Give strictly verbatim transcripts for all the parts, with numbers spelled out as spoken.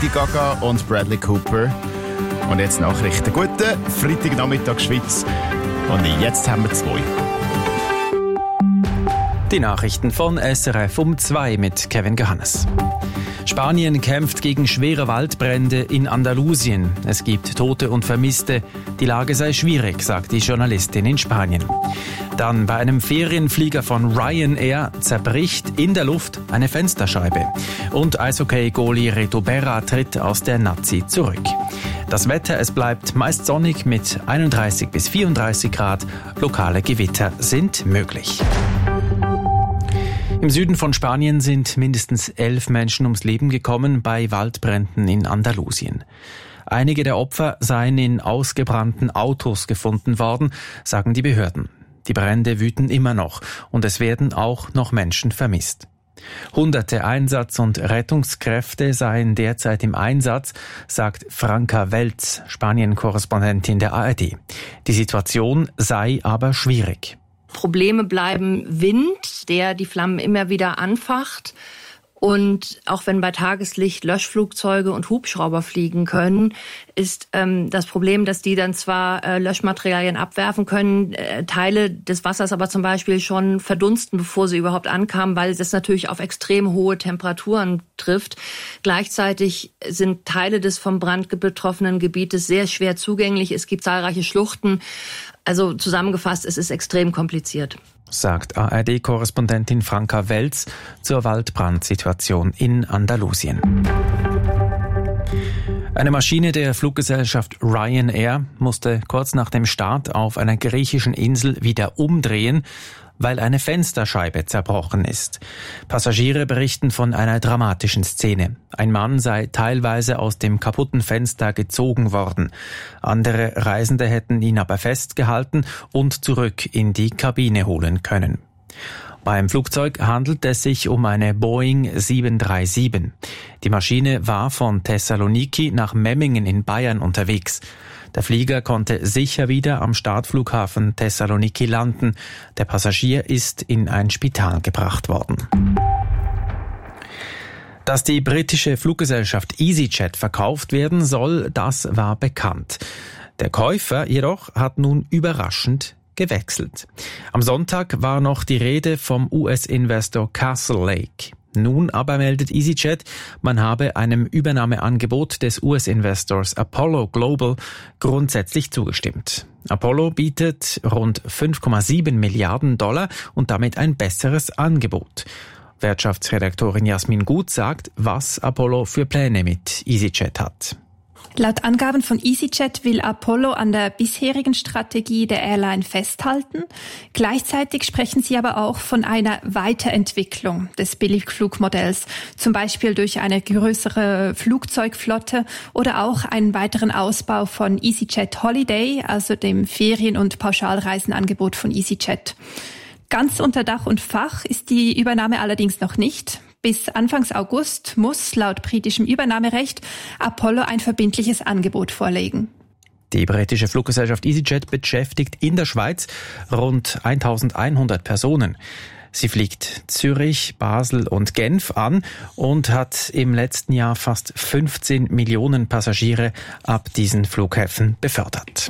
Lady Gaga und Bradley Cooper. Und jetzt Nachrichten. Guten Freitagnachmittag Schweiz. Und jetzt haben wir zwei. Die Nachrichten von S R F um zwei mit Kevin Johannes. Spanien kämpft gegen schwere Waldbrände in Andalusien. Es gibt Tote und Vermisste. Die Lage sei schwierig, sagt die Journalistin in Spanien. Dann bei einem Ferienflieger von Ryanair zerbricht in der Luft eine Fensterscheibe. Und Eishockey-Goalie Reto Berra tritt aus der Nazi zurück. Das Wetter, es bleibt meist sonnig mit einunddreißig bis vierunddreißig Grad. Lokale Gewitter sind möglich. Im Süden von Spanien sind mindestens elf Menschen ums Leben gekommen bei Waldbränden in Andalusien. Einige der Opfer seien in ausgebrannten Autos gefunden worden, sagen die Behörden. Die Brände wüten immer noch und es werden auch noch Menschen vermisst. Hunderte Einsatz- und Rettungskräfte seien derzeit im Einsatz, sagt Franca Welz, Spanien-Korrespondentin der A R D. Die Situation sei aber schwierig. Probleme bleiben Wind, der die Flammen immer wieder anfacht. Und auch wenn bei Tageslicht Löschflugzeuge und Hubschrauber fliegen können, ist ähm, das Problem, dass die dann zwar äh, Löschmaterialien abwerfen können, äh, Teile des Wassers aber zum Beispiel schon verdunsten, bevor sie überhaupt ankamen, weil das natürlich auf extrem hohe Temperaturen trifft. Gleichzeitig sind Teile des vom Brand betroffenen Gebietes sehr schwer zugänglich. Es gibt zahlreiche Schluchten. Also zusammengefasst, es ist extrem kompliziert, sagt A R D-Korrespondentin Franca Welz zur Waldbrandsituation in Andalusien. Eine Maschine der Fluggesellschaft Ryanair musste kurz nach dem Start auf einer griechischen Insel wieder umdrehen, weil eine Fensterscheibe zerbrochen ist. Passagiere berichten von einer dramatischen Szene. Ein Mann sei teilweise aus dem kaputten Fenster gezogen worden. Andere Reisende hätten ihn aber festgehalten und zurück in die Kabine holen können. Beim Flugzeug handelt es sich um eine Boeing sieben drei sieben. Die Maschine war von Thessaloniki nach Memmingen in Bayern unterwegs. Der Flieger konnte sicher wieder am Startflughafen Thessaloniki landen. Der Passagier ist in ein Spital gebracht worden. Dass die britische Fluggesellschaft EasyJet verkauft werden soll, das war bekannt. Der Käufer jedoch hat nun überraschend gewechselt. Am Sonntag war noch die Rede vom U S-Investor Castle Lake. Nun aber meldet EasyJet, man habe einem Übernahmeangebot des U S-Investors Apollo Global grundsätzlich zugestimmt. Apollo bietet rund fünf Komma sieben Milliarden Dollar und damit ein besseres Angebot. Wirtschaftsredaktorin Jasmin Gut sagt, was Apollo für Pläne mit EasyJet hat. Laut Angaben von EasyJet will Apollo an der bisherigen Strategie der Airline festhalten. Gleichzeitig sprechen sie aber auch von einer Weiterentwicklung des Billigflugmodells, zum Beispiel durch eine größere Flugzeugflotte oder auch einen weiteren Ausbau von EasyJet Holiday, also dem Ferien- und Pauschalreisenangebot von EasyJet. Ganz unter Dach und Fach ist die Übernahme allerdings noch nicht. Bis Anfang August muss laut britischem Übernahmerecht Apollo ein verbindliches Angebot vorlegen. Die britische Fluggesellschaft EasyJet beschäftigt in der Schweiz rund eintausendeinhundert Personen. Sie fliegt Zürich, Basel und Genf an und hat im letzten Jahr fast fünfzehn Millionen Passagiere ab diesen Flughäfen befördert.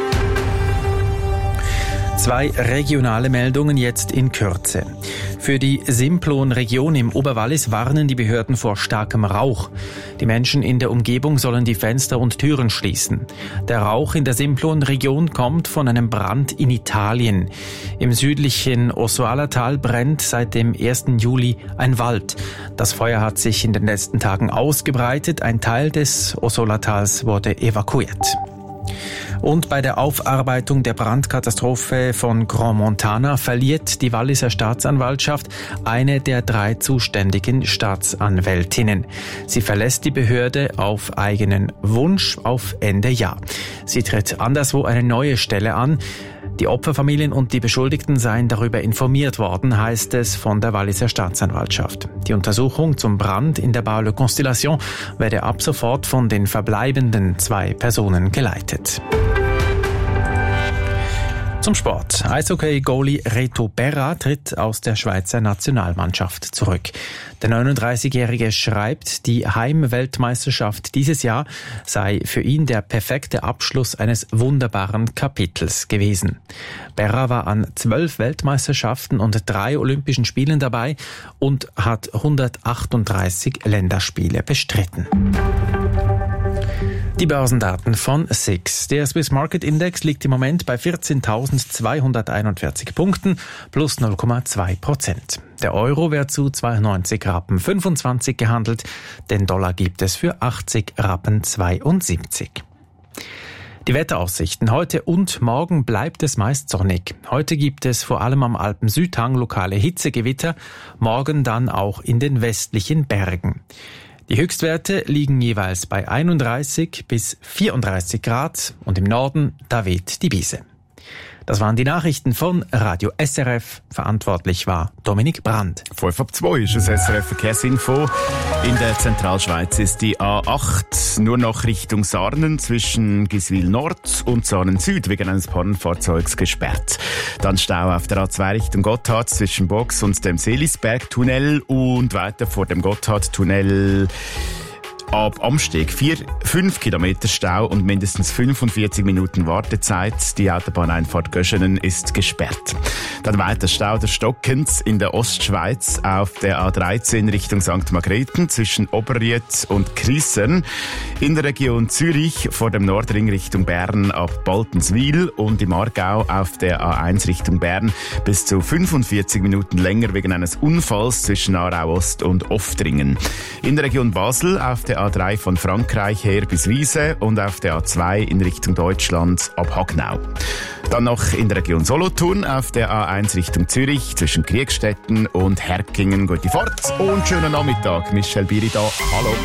Zwei regionale Meldungen jetzt in Kürze. Für die Simplon-Region im Oberwallis warnen die Behörden vor starkem Rauch. Die Menschen in der Umgebung sollen die Fenster und Türen schließen. Der Rauch in der Simplon-Region kommt von einem Brand in Italien. Im südlichen Ossualatal brennt seit dem ersten Juli ein Wald. Das Feuer hat sich in den letzten Tagen ausgebreitet. Ein Teil des Ossualatals wurde evakuiert. Und bei der Aufarbeitung der Brandkatastrophe von Grand Montana verliert die Walliser Staatsanwaltschaft eine der drei zuständigen Staatsanwältinnen. Sie verlässt die Behörde auf eigenen Wunsch auf Ende Jahr. Sie tritt anderswo eine neue Stelle an. Die Opferfamilien und die Beschuldigten seien darüber informiert worden, heißt es von der Walliser Staatsanwaltschaft. Die Untersuchung zum Brand in der Bar Le Constellation werde ab sofort von den verbleibenden zwei Personen geleitet. Zum Sport. Eishockey-Goalie Reto Berra tritt aus der Schweizer Nationalmannschaft zurück. Der neununddreißigjährige schreibt, die Heimweltmeisterschaft dieses Jahr sei für ihn der perfekte Abschluss eines wunderbaren Kapitels gewesen. Berra war an zwölf Weltmeisterschaften und drei Olympischen Spielen dabei und hat hundertachtunddreißig Länderspiele bestritten. Die Börsendaten von S I X. Der Swiss Market Index liegt im Moment bei vierzehntausendzweihunderteinundvierzig Punkten, plus null Komma zwei Prozent. Der Euro wird zu zweiundneunzig Rappen fünfundzwanzig gehandelt, den Dollar gibt es für achtzig Rappen zweiundsiebzig. Die Wetteraussichten. Heute und morgen bleibt es meist sonnig. Heute gibt es vor allem am Alpen-Südhang lokale Hitzegewitter, morgen dann auch in den westlichen Bergen. Die Höchstwerte liegen jeweils bei einunddreißig bis vierunddreißig Grad und im Norden, da weht die Brise. Das waren die Nachrichten von Radio S R F. Verantwortlich war Dominik Brand. fünf ab zwei ist das S R F-Verkehrsinfo. In der Zentralschweiz ist die A acht nur noch Richtung Sarnen zwischen Giswil Nord und Sarnen Süd wegen eines Pannenfahrzeugs gesperrt. Dann Stau auf der A zwei Richtung Gotthard zwischen Box und dem Seelisberg-Tunnel und weiter vor dem Gotthard-Tunnel ab Amsteg vier, fünf Kilometer Stau und mindestens fünfundvierzig Minuten Wartezeit. Die Autobahneinfahrt Göschenen ist gesperrt. Dann weiter Stau der Stockens in der Ostschweiz auf der A dreizehn Richtung Sankt Margrethen zwischen Oberried und Kriessern. In der Region Zürich vor dem Nordring Richtung Bern ab Baltenswil und im Aargau auf der A eins Richtung Bern bis zu fünfundvierzig Minuten länger wegen eines Unfalls zwischen Aarau Ost und Oftringen. In der Region Basel auf der A drei von Frankreich her bis Wiese und auf der A zwei in Richtung Deutschland ab Hagnau. Dann noch in der Region Solothurn auf der A eins Richtung Zürich zwischen Kriegstetten und Herkingen. Gute Fahrt und schönen Nachmittag. Michel Biri da. Hallo.